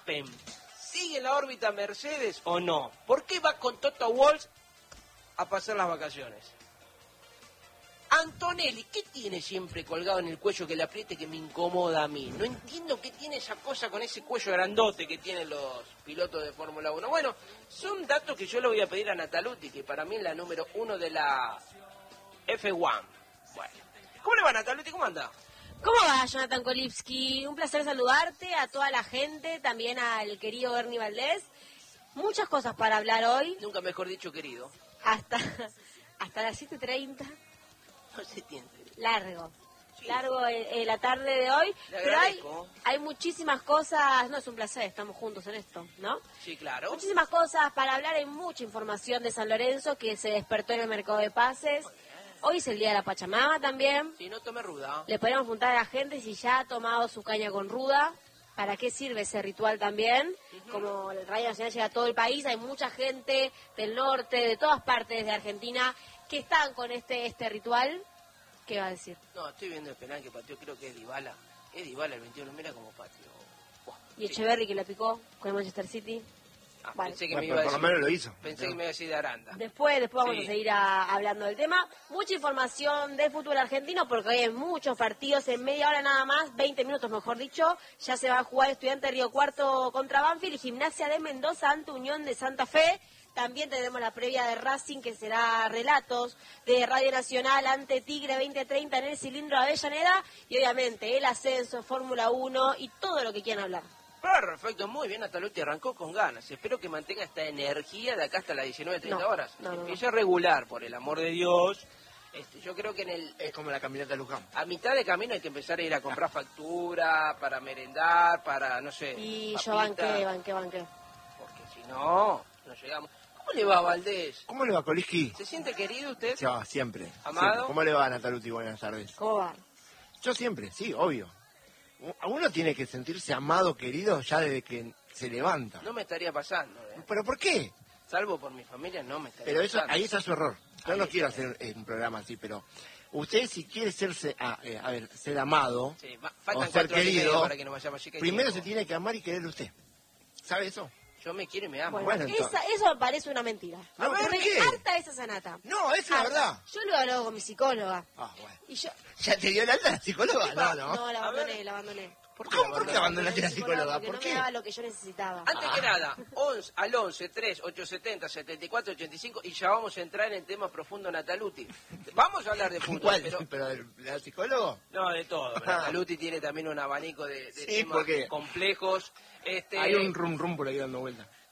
Verstappen sigue en la órbita Mercedes o no? ¿Por qué va con Toto Wolff a pasar las vacaciones? Antonelli, ¿qué tiene siempre colgado en el cuello que le apriete que me incomoda a mí? No entiendo qué tiene esa cosa con ese cuello grandote que tienen los pilotos de Fórmula 1. Bueno, son datos que yo le voy a pedir a Nataluti, que para mí es la número 1 de la F1. Bueno, ¿cómo le va, Nataluti? ¿Cómo anda? ¿Cómo va, Jonathan Kolipski? Un placer saludarte, a toda la gente, también al querido Bernie Valdés. Muchas cosas para hablar hoy. Nunca mejor dicho, querido. Hasta las 7:30. No se entiende. Largo. Sí. Largo la tarde de hoy. Le Pero agradezco. hay muchísimas cosas. No, es un placer, estamos juntos en esto, ¿no? Sí, claro. Muchísimas cosas para hablar. Hay mucha información de San Lorenzo que se despertó en el mercado de pases. Hoy es el día de la Pachamama también. Sí, no tome ruda. Le podemos preguntar a la gente si ya ha tomado su caña con ruda. ¿Para qué sirve ese ritual también? Como el Radio Nacional llega a todo el país, hay mucha gente del norte, de todas partes de Argentina, que están con este ritual. ¿Qué va a decir? No, estoy viendo el penal que pateó, creo que es Dybala. Es Dybala el 21, mira cómo pateó. Buah, Y sí. Echeverri que la picó con el Manchester City. Ah, Vale. pensé que Bueno, me iba a pero por decir, lo menos lo hizo. Pensé que me iba a decir de Aranda. Después vamos Sí. a seguir hablando del tema. Mucha información de fútbol argentino porque hoy hay muchos partidos en media hora nada más, 20 minutos mejor dicho. Ya se va a jugar Estudiantes de Río Cuarto contra Banfield y Gimnasia de Mendoza ante Unión de Santa Fe. También tenemos la previa de Racing, que será relatos de Radio Nacional ante Tigre 2030 en el cilindro de Avellaneda. Y obviamente el ascenso, Fórmula 1 y todo lo que quieran hablar. Perfecto, muy bien, Nataluti arrancó con ganas. Espero que mantenga esta energía de acá hasta las 19:30 No, horas. no. Empieza regular, por el amor de Dios. Yo creo que Es como la caminata de Luján. a mitad de camino hay que empezar a ir a comprar factura, para merendar, para, no sé, Y papita, yo banqué. porque si no llegamos. ¿Cómo le va, Valdés? ¿Cómo le va, Koliski? ¿Se siente querido usted? Se va, siempre. ¿Amado? Siempre. ¿Cómo le va, Nataluti? Buenas tardes. ¿Cómo va? Yo siempre, sí, obvio. Uno tiene que sentirse amado, querido, ya desde que se levanta. No me estaría pasando, ¿Pero por qué? Salvo por mi familia, no me estaría Pero eso, pasando. ahí está su error. Yo Ahí no está. quiero hacer un programa así, pero usted si quiere ser amado Sí, o faltan ser 4 horas y media querido, para que nos vayamos. Así que hay primero se tiempo. tiene que amar y querer usted. ¿Sabe eso? Yo me quiero y me amo. Bueno, entonces. eso me parece una mentira. A ver, Me ¿qué? harta esa sanata. No, es la Harta. verdad. Yo lo he hablado con mi psicóloga. Ah, bueno. Y yo... ¿Ya te dio el alta la psicóloga? No. la A ver. abandoné. ¿Por qué ¿Cómo? ¿Por qué abandonaste la psicóloga? Porque ¿Por no qué? me daba lo que yo necesitaba. Antes que nada, al 11 3 870 74 85 y ya vamos a entrar en el tema profundo Nataluti. Vamos a hablar de fútbol, ¿Cuál? pero ¿Pero del psicólogo? no de todo. Pero Nataluti tiene también un abanico de Sí, temas porque complejos. Hay un rum por ahí dando vuelta.